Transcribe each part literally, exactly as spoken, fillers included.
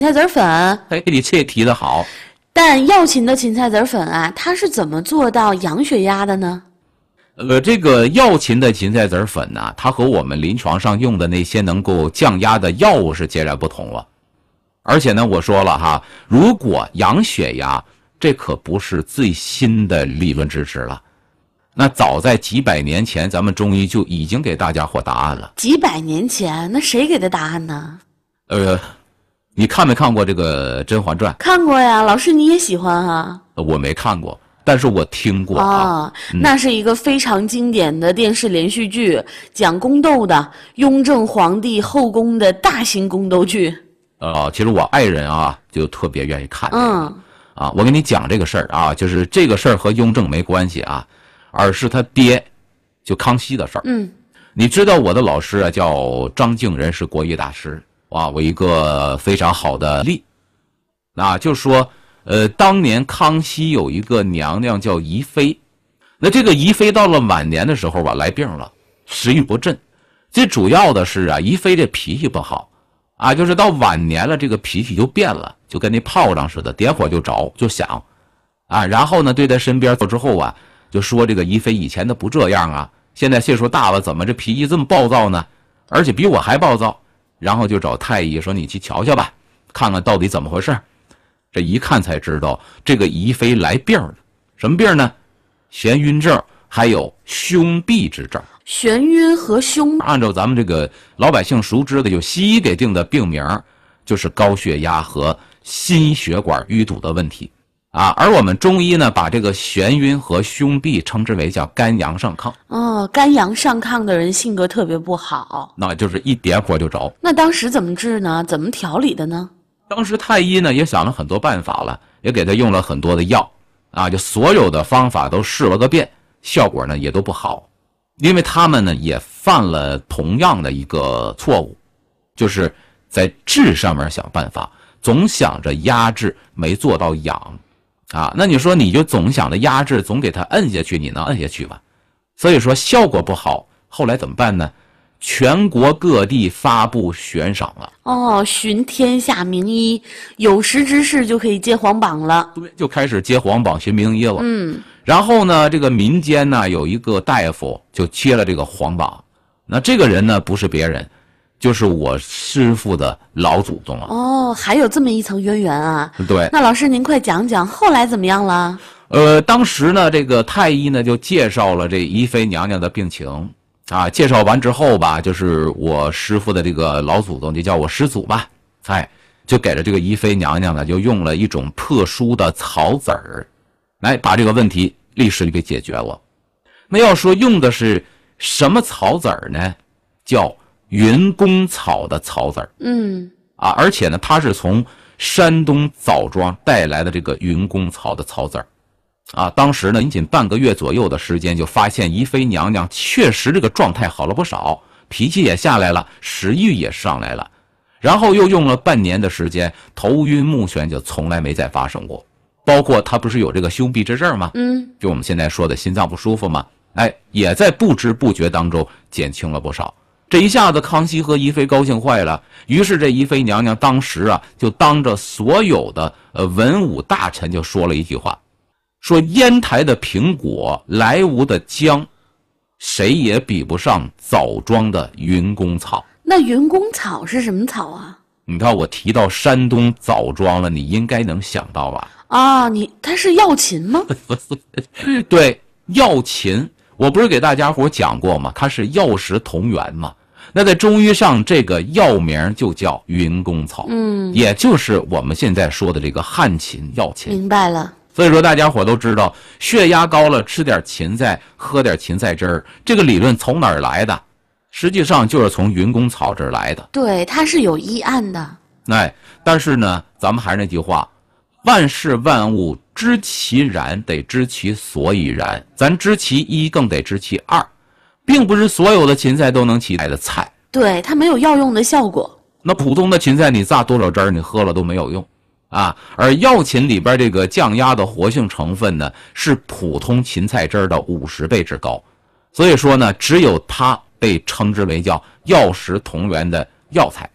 芹菜籽粉， 哎，你这提得好。 但药芹的芹菜籽粉啊，它是怎么做到养血压的呢？ 呃，这个药芹的芹菜籽粉呢、啊，它和我们临床上用的那些能够降压的药物是截然不同了。而且呢，我说了哈，如果养血压，这可不是最新的理论知识了。那早在几百年前，咱们中医就已经给大家伙答案了。 几百年前，那谁给的答案呢？ 呃，你看没看过这个《甄嬛传》？ 看过呀，老师你也喜欢啊？ 我没看过。但是我听过啊、 哦嗯，那是一个非常经典的电视连续剧，讲宫斗的，雍正皇帝后宫的大型宫斗剧。 呃，其实我爱人啊，就特别愿意看、这个。 嗯， 啊，我跟你讲这个事儿啊，就是这个事儿和雍正没关系啊，而是他爹，就康熙的事儿。 嗯， 你知道我的老师啊叫张敬仁，是国医大师啊，我一个非常好的例。啊，就说。呃，当年康熙有一个娘娘叫宜妃，那这个宜妃到了晚年的时候吧，来病了，食欲不振。最主要的是啊，宜妃这脾气不好啊，就是到晚年了，这个脾气就变了，就跟那炮仗似的，点火就着，就响啊。然后呢，对他身边之后啊，就说这个宜妃以前的不这样啊，现在岁数大了，怎么这脾气这么暴躁呢？而且比我还暴躁。然后就找太医说：“你去瞧瞧吧，看看到底怎么回事。”这一看才知道，这个宜妃来病了，什么病呢？眩晕症，还有胸痹之症。 眩晕和胸， 按照咱们这个老百姓熟知的，有西医给定的病名，就是高血压和心血管淤堵的问题啊。而我们中医呢，把这个眩晕和胸痹称之为叫肝阳上亢。 哦，肝阳上亢的人性格特别不好， 那就是一点火就着。 那当时怎么治呢？怎么调理的呢？ 当时太医呢也想了很多办法了，也给他用了很多的药啊，就所有的方法都试了个遍，效果呢也都不好。因为他们呢也犯了同样的一个错误，就是在治上面想办法，总想着压制，没做到养啊。那你说你就总想着压制，总给他摁下去，你能摁下去吗？所以说效果不好，后来怎么办呢？全国各地发布悬赏了。 哦，寻天下名医，有识之士就可以接皇榜了。 对，就开始接皇榜寻名医了。 嗯， 然后呢，这个民间呢有一个大夫就接了这个皇榜。那这个人呢不是别人，就是我师父的老祖宗了。 哦，还有这么一层渊源啊。 对。 那老师您快讲讲后来怎么样了？ 呃，当时呢，这个太医呢就介绍了这宜妃娘娘的病情。啊，介绍完之后吧，就是我师父的这个老祖宗，就叫我师祖吧，哎，就给了这个宜妃娘娘呢，就用了一种特殊的草籽儿，来把这个问题立时就给解决了。那要说用的是什么草籽儿呢？叫云公草的草籽儿。 嗯， 啊，而且呢，它是从山东枣庄带来的这个云公草的草籽儿。啊，当时呢，仅仅半个月左右的时间，就发现宜妃娘娘确实这个状态好了不少，脾气也下来了，食欲也上来了。然后又用了半年的时间，头晕目眩就从来没再发生过。包括她不是有这个胸痹之症吗？ 嗯， 就我们现在说的心脏不舒服嘛，哎，也在不知不觉当中减轻了不少。这一下子，康熙和宜妃高兴坏了，于是这宜妃娘娘当时啊，就当着所有的呃文武大臣就说了一句话。说烟台的苹果，莱芜的姜，谁也比不上枣庄的云公草。 那云公草是什么草啊？ 你看我提到山东枣庄了，你应该能想到吧？ 啊，你它是药芹吗？ 对，药芹，我不是给大家伙讲过吗？它是药食同源嘛。那在中医上，这个药名就叫云公草， 嗯， 也就是我们现在说的这个汉芹药芹。 明白了。 所以说大家伙都知道，血压高了吃点芹菜，喝点芹菜汁儿，这个理论从哪儿来的？实际上就是从云公草这儿来的。 对，它是有医案的。 哎，但是呢，咱们还是那句话，万事万物知其然，得知其所以然。咱知其一，更得知其二，并不是所有的芹菜都能起来的菜。 对，它没有药用的效果。 那普通的芹菜，你榨多少汁儿，你喝了都没有用。啊，而药芹里边这个降压的活性成分呢，是普通芹菜汁儿的五十倍之高，所以说呢，只有它被称之为叫药食同源的药材。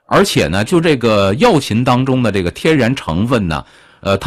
而且呢，就这个药禽当中的这个天然成分呢，